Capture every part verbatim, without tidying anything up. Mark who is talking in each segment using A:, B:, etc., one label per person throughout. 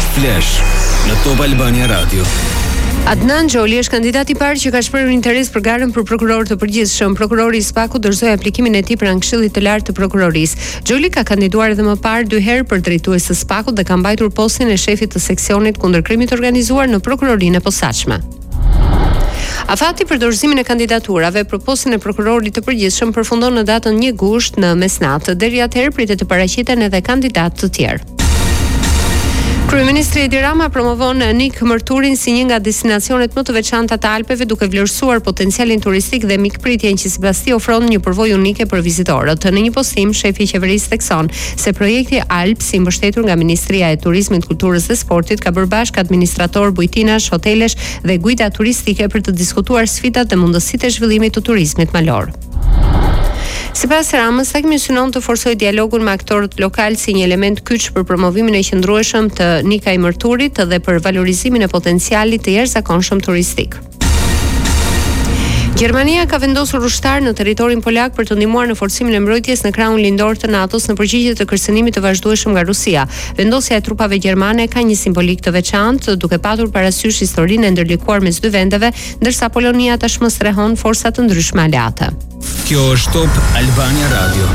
A: Flash në Top Albania Radio.
B: Adnan Xholi është kandidati i parë që ka shprehur interes për garën për prokuror të përgjithshëm. Prokurori i Spakut dorëzoi aplikimin e tij pranë Këshillit të Lartë të Prokurorisë. Xholi ka kandiduar edhe më parë dy herë për drejtues të Spakut dhe ka mbajtur postin e shefit të seksionit kundër krimit të organizuar në prokurorinë e posaçme. Afati për dorëzimin e kandidaturave për postën e prokurorit të përgjithshëm përfundon në datën një gusht në mesnatë. Deri atëherë pritet të paraqiten edhe kandidatë të tjerë. Kryeministri Edi Rama promovon Nik Mërturin si një nga destinacionet më të veçanta të Alpeve, duke vlerësuar potencialin turistik dhe mikpritjen që sipas tij ofron një përvojë unike për vizitorët. Në një postim, shefi i qeverisë thekson se projekti Alps, i mbështetur nga Ministria e Turizmit, Kulturës dhe Sportit, ka bërë bashkë administrator bujtinash, hotelesh dhe guida turistike për të diskutuar sfidat dhe mundësitë e zhvillimit të turizmit malor. Sipas Ramës, takimi synon të forsojë dialogun me aktorët lokal si një element kyç për promovimin e qëndrueshëm të Nikaj Mërturit dhe për valorizimin e potencialit të jashtëzakonshëm turistik. Gjermania ka vendosur ushtar në territorin polak për të ndihmuar në forcimin e mbrojtjes në krahun lindor të NATO-s në përgjigje të kërcënimit të vazhdueshëm nga Rusia. Vendosja e trupave gjermane ka një simbolik të veçantë, duke patur parasysh historinë e ndërlikuar mes dy vendeve, ndërsa Polonia tashmë strehon forca të ndryshme aleate.
A: Kjo është Top Albania Radio.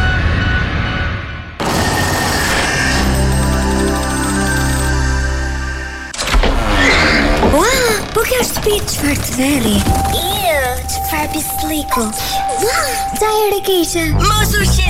C: Ua, po kjo është shtëpi çfarë të veri. Iu, çfarë pisliku. Ua, sa herë keqe. Mos u